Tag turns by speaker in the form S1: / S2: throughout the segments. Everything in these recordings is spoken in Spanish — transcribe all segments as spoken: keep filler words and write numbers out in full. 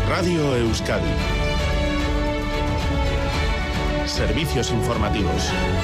S1: Radio Euskadi. Servicios informativos.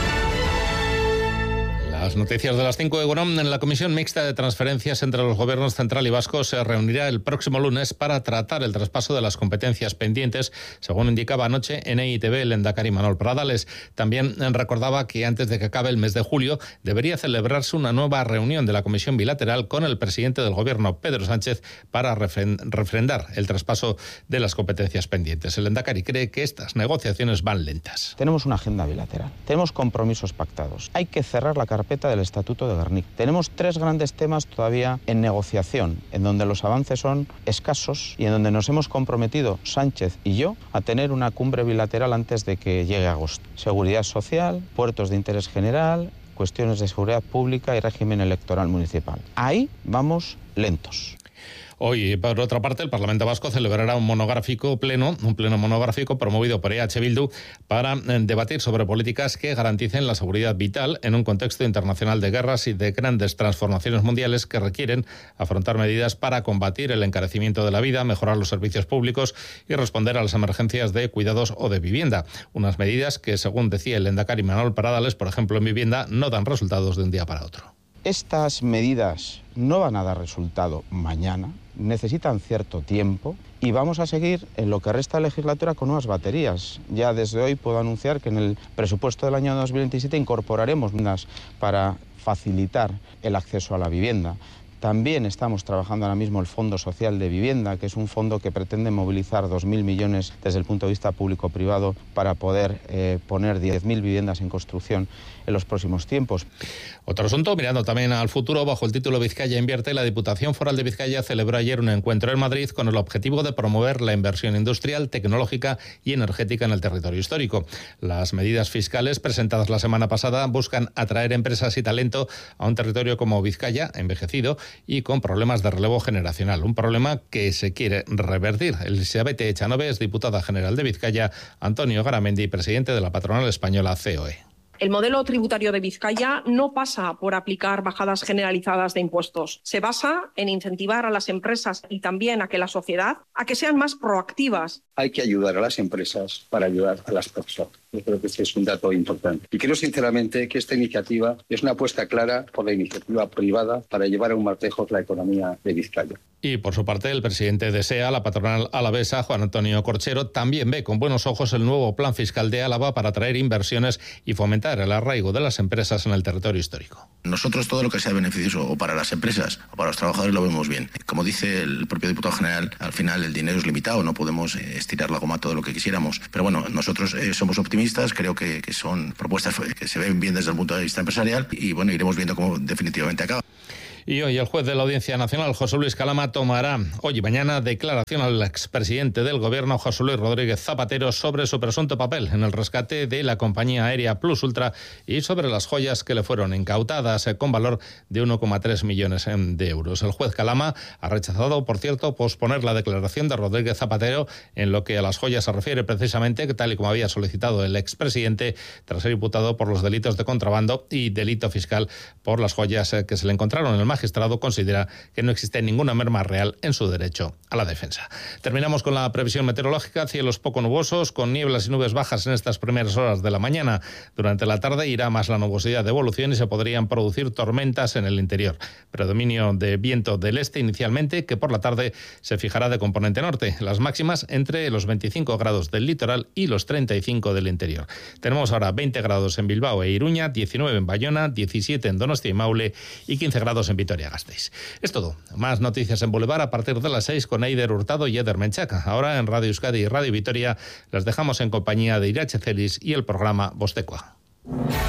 S2: Las noticias de las cinco de Egunon. En la Comisión Mixta de Transferencias entre los gobiernos central y vasco se reunirá el próximo lunes para tratar el traspaso de las competencias pendientes, según indicaba anoche en E I T B el lehendakari Manuel Pradales. También recordaba que antes de que acabe el mes de julio debería celebrarse una nueva reunión de la Comisión Bilateral con el presidente del Gobierno, Pedro Sánchez, para refrendar el traspaso de las competencias pendientes. El lehendakari cree que estas negociaciones van lentas.
S3: Tenemos una agenda bilateral, tenemos compromisos pactados. Hay que cerrar la carpeta del Estatuto de Gernika. Tenemos tres grandes temas todavía en negociación, en donde los avances son escasos y en donde nos hemos comprometido, Sánchez y yo, a tener una cumbre bilateral antes de que llegue agosto. Seguridad social, puertos de interés general, cuestiones de seguridad pública y régimen electoral municipal. Ahí vamos lentos.
S2: Hoy, por otra parte, el Parlamento Vasco celebrará un monográfico pleno, un pleno monográfico promovido por E H Bildu para debatir sobre políticas que garanticen la seguridad vital en un contexto internacional de guerras y de grandes transformaciones mundiales que requieren afrontar medidas para combatir el encarecimiento de la vida, mejorar los servicios públicos y responder a las emergencias de cuidados o de vivienda. Unas medidas que, según decía el lehendakari Manuel Pradales, por ejemplo, en vivienda, no dan resultados de un día para otro.
S3: Estas medidas no van a dar resultado mañana, necesitan cierto tiempo y vamos a seguir en lo que resta de legislatura con nuevas baterías. Ya desde hoy puedo anunciar que en el presupuesto del año dos mil veintisiete incorporaremos medidas para facilitar el acceso a la vivienda. También estamos trabajando ahora mismo el Fondo Social de Vivienda, que es un fondo que pretende movilizar dos mil millones desde el punto de vista público-privado para poder eh, poner diez mil viviendas en construcción en los próximos tiempos.
S2: Otro asunto, mirando también al futuro, bajo el título Vizcaya Invierte, la Diputación Foral de Vizcaya celebró ayer un encuentro en Madrid con el objetivo de promover la inversión industrial, tecnológica y energética en el territorio histórico. Las medidas fiscales presentadas la semana pasada buscan atraer empresas y talento a un territorio como Vizcaya, envejecido y con problemas de relevo generacional. Un problema que se quiere revertir. Elizabeth Echanove es diputada general de Vizcaya, Antonio Garamendi, presidente de la patronal española C O E.
S4: El modelo tributario de Vizcaya no pasa por aplicar bajadas generalizadas de impuestos. Se basa en incentivar a las empresas y también a que la sociedad a que sean más proactivas.
S5: Hay que ayudar a las empresas para ayudar a las personas. Yo creo que este es un dato importante. Y creo sinceramente que esta iniciativa es una apuesta clara por la iniciativa privada para llevar a un martejo la economía de Vizcaya.
S2: Y por su parte, el presidente de SEA, la patronal alavesa, Juan Antonio Corchero, también ve con buenos ojos el nuevo plan fiscal de Álava para atraer inversiones y fomentar el arraigo de las empresas en el territorio histórico.
S6: Nosotros todo lo que sea beneficioso o para las empresas o para los trabajadores lo vemos bien. Como dice el propio diputado general, al final el dinero es limitado, no podemos estirar la goma todo lo que quisiéramos. Pero bueno, nosotros eh, somos optimistas, creo que, que son propuestas que se ven bien desde el punto de vista empresarial y bueno, iremos viendo cómo definitivamente acaba.
S2: Y hoy el juez de la Audiencia Nacional, José Luis Calama, tomará hoy y mañana declaración al expresidente del Gobierno, José Luis Rodríguez Zapatero, sobre su presunto papel en el rescate de la compañía aérea Plus Ultra y sobre las joyas que le fueron incautadas con valor de uno coma tres millones de euros. El juez Calama ha rechazado, por cierto, posponer la declaración de Rodríguez Zapatero en lo que a las joyas se refiere, precisamente, tal y como había solicitado el expresidente, tras ser imputado por los delitos de contrabando y delito fiscal por las joyas que se le encontraron en el mar. El magistrado considera que no existe ninguna merma real en su derecho a la defensa. Terminamos con la previsión meteorológica. Cielos poco nubosos, con nieblas y nubes bajas en estas primeras horas de la mañana. Durante la tarde irá más la nubosidad de evolución y se podrían producir tormentas en el interior. Predominio de viento del este inicialmente, que por la tarde se fijará de componente norte. Las máximas entre los veinticinco grados del litoral y los treinta y cinco del interior. Tenemos ahora veinte grados en Bilbao e Iruña, diecinueve en Bayona, diecisiete en Donostia y Maule y quince grados en Vitoria-Gasteiz. Es todo. Más noticias en Boulevard a partir de las seis con Eider Hurtado y Eder Menchaca. Ahora en Radio Euskadi y Radio Vitoria las dejamos en compañía de Irache Celis y el programa Bostekoa.